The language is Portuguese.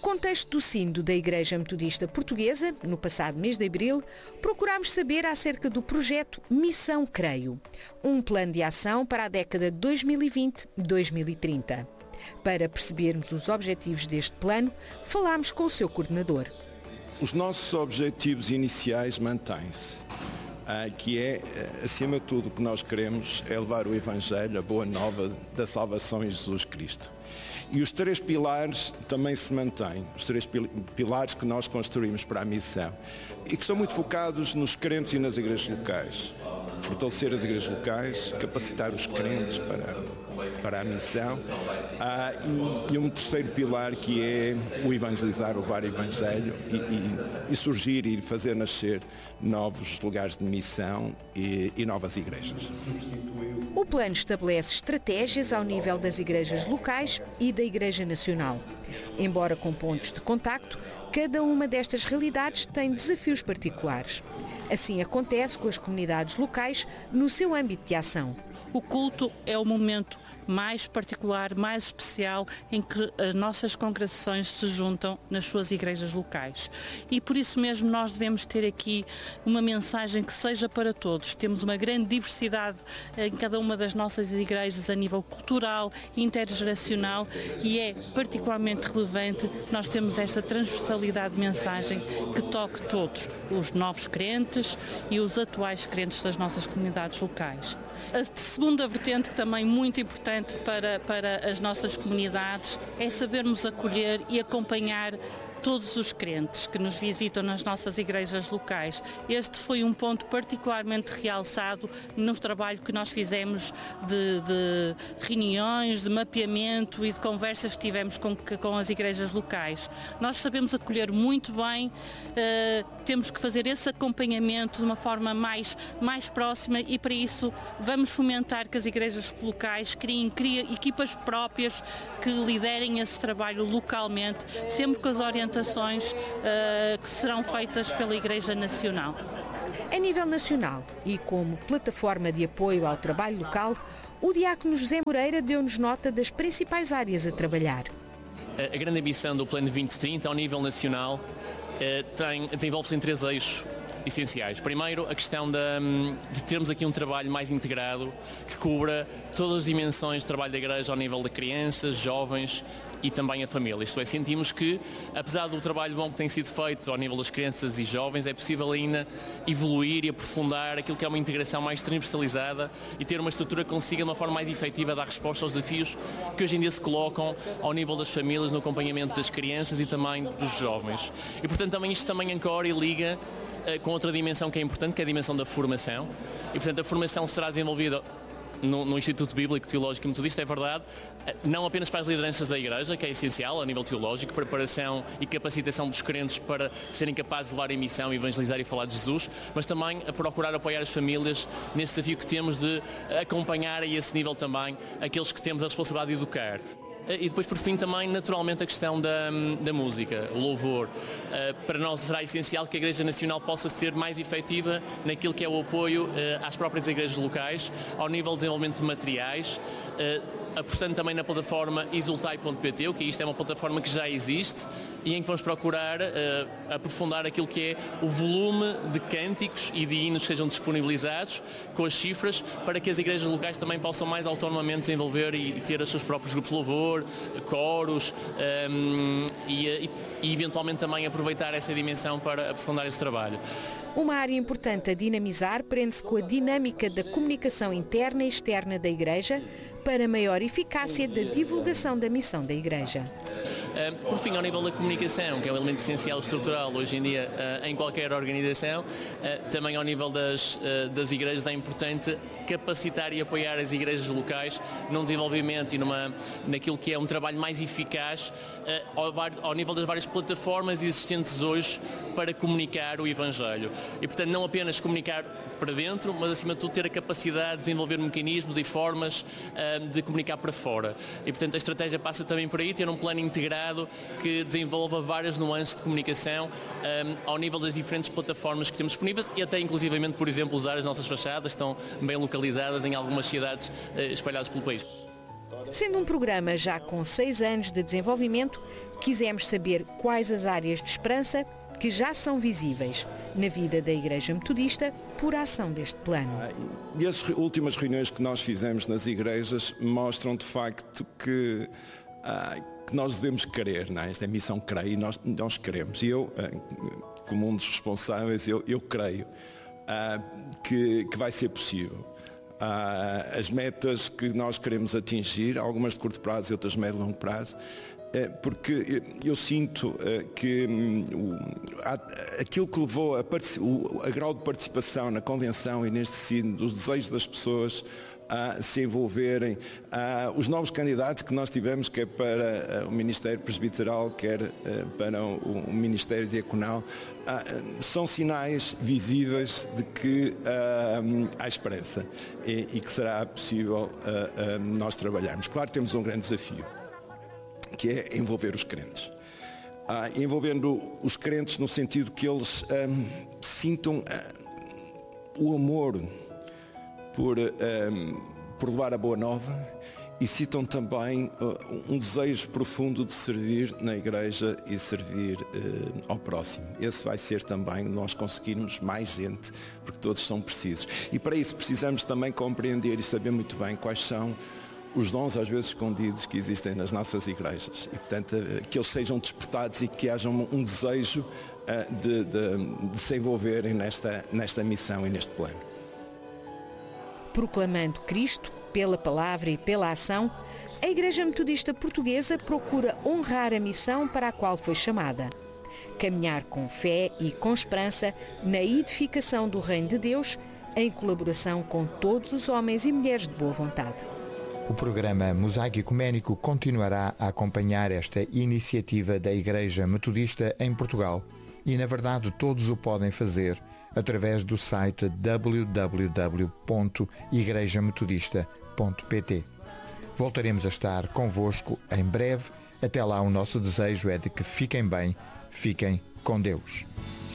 contexto do Sínodo da Igreja Metodista Portuguesa, no passado mês de abril, procurámos saber acerca do projeto Missão Creio, um plano de ação para a década de 2020-2030. Para percebermos os objetivos deste plano, falámos com o seu coordenador. Os nossos objetivos iniciais mantêm-se, que é, acima de tudo, o que nós queremos é levar o Evangelho, a boa nova da salvação em Jesus Cristo. E os 3 pilares também se mantêm, os 3 pilares que nós construímos para a missão e que estão muito focados nos crentes e nas igrejas locais. Fortalecer as igrejas locais, capacitar os crentes para a missão e um terceiro pilar que é o evangelizar, levar o Evangelho e surgir e fazer nascer novos lugares de missão e novas igrejas. O plano estabelece estratégias ao nível das igrejas locais e da Igreja Nacional. Embora com pontos de contacto, cada uma destas realidades tem desafios particulares. Assim acontece com as comunidades locais no seu âmbito de ação. O culto é o momento mais particular, mais especial, em que as nossas congregações se juntam nas suas igrejas locais. E por isso mesmo nós devemos ter aqui uma mensagem que seja para todos. Temos uma grande diversidade em cada uma das nossas igrejas a nível cultural, intergeracional, e é particularmente relevante nós temos esta transversalidade de mensagem que toque todos, os novos crentes e os atuais crentes das nossas comunidades locais. A segunda vertente, que também muito importante para as nossas comunidades, é sabermos acolher e acompanhar todos os crentes que nos visitam nas nossas igrejas locais. Este foi um ponto particularmente realçado no trabalho que nós fizemos de reuniões, de mapeamento e de conversas que tivemos com as igrejas locais. Nós sabemos acolher muito bem, temos que fazer esse acompanhamento de uma forma mais próxima e para isso vamos fomentar que as igrejas locais criem equipas próprias que liderem esse trabalho localmente, sempre com as orientações que serão feitas pela Igreja Nacional. A nível nacional e como plataforma de apoio ao trabalho local, o diácono José Moreira deu-nos nota das principais áreas a trabalhar. A grande ambição do Plano 2030 ao nível nacional desenvolve-se em 3 eixos essenciais. Primeiro, a questão de termos aqui um trabalho mais integrado que cubra todas as dimensões do trabalho da Igreja ao nível de crianças, jovens e também a família. Isto é, sentimos que, apesar do trabalho bom que tem sido feito ao nível das crianças e jovens, é possível ainda evoluir e aprofundar aquilo que é uma integração mais transversalizada e ter uma estrutura que consiga, de uma forma mais efetiva, dar resposta aos desafios que hoje em dia se colocam ao nível das famílias, no acompanhamento das crianças e também dos jovens. E, portanto, isto também ancora e liga com outra dimensão que é importante, que é a dimensão da formação. E, portanto, a formação será desenvolvida no Instituto Bíblico Teológico e Metodista, é verdade, não apenas para as lideranças da Igreja, que é essencial a nível teológico, preparação e capacitação dos crentes para serem capazes de levar a missão, evangelizar e falar de Jesus, mas também a procurar apoiar as famílias nesse desafio que temos de acompanhar a esse nível também aqueles que temos a responsabilidade de educar. E depois, por fim, também, naturalmente, a questão da música, o louvor. Para nós será essencial que a Igreja Nacional possa ser mais efetiva naquilo que é o apoio às próprias igrejas locais, ao nível de desenvolvimento de materiais, apostando também na plataforma exultai.pt, que isto é uma plataforma que já existe e em que vamos procurar aprofundar aquilo que é o volume de cânticos e de hinos que sejam disponibilizados com as cifras para que as igrejas locais também possam mais autonomamente desenvolver e ter os seus próprios grupos de louvor, coros e eventualmente também aproveitar essa dimensão para aprofundar esse trabalho. Uma área importante a dinamizar prende-se com a dinâmica da comunicação interna e externa da Igreja para maior eficácia da divulgação da missão da Igreja. Por fim, ao nível da comunicação, que é um elemento essencial estrutural hoje em dia em qualquer organização, também ao nível das igrejas é importante capacitar e apoiar as igrejas locais num desenvolvimento e naquilo que é um trabalho mais eficaz ao nível das várias plataformas existentes hoje para comunicar o Evangelho. E, portanto, não apenas comunicar para dentro, mas acima de tudo ter a capacidade de desenvolver mecanismos e formas de comunicar para fora. E, portanto, a estratégia passa também por aí, ter um plano integrado que desenvolva várias nuances de comunicação ao nível das diferentes plataformas que temos disponíveis e até inclusivamente, por exemplo, usar as nossas fachadas, estão bem localizadas em algumas cidades espalhadas pelo país. Sendo um programa já com 6 anos de desenvolvimento, quisemos saber quais as áreas de esperança que já são visíveis na vida da Igreja Metodista por ação deste plano. E as últimas reuniões que nós fizemos nas igrejas mostram de facto que nós devemos querer, não é? Esta é a missão creio e nós queremos. E eu, como um dos responsáveis, eu creio que vai ser possível. As metas que nós queremos atingir, algumas de curto prazo e outras de médio e longo prazo, porque eu sinto que aquilo que levou a grau de participação na convenção e neste sino dos desejos das pessoas a se envolverem, os novos candidatos que nós tivemos, quer para o Ministério Presbiteral, quer para o Ministério Diaconal, são sinais visíveis de que há esperança e que será possível nós trabalharmos. Claro que temos um grande desafio, que é envolver os crentes. Envolvendo os crentes no sentido que eles sintam o amor por levar a boa nova e sintam também um desejo profundo de servir na igreja e servir ao próximo. Esse vai ser também nós conseguirmos mais gente, porque todos são precisos. E para isso precisamos também compreender e saber muito bem quais são os dons às vezes escondidos que existem nas nossas igrejas e, portanto, que eles sejam despertados e que haja um desejo de se envolverem nesta missão e neste plano. Proclamando Cristo pela palavra e pela ação, a Igreja Metodista Portuguesa procura honrar a missão para a qual foi chamada. Caminhar com fé e com esperança na edificação do Reino de Deus, em colaboração com todos os homens e mulheres de boa vontade. O programa Mosaico Ecuménico continuará a acompanhar esta iniciativa da Igreja Metodista em Portugal e, na verdade, todos o podem fazer através do site www.igrejametodista.pt. Voltaremos a estar convosco em breve. Até lá, o nosso desejo é de que fiquem bem, fiquem com Deus.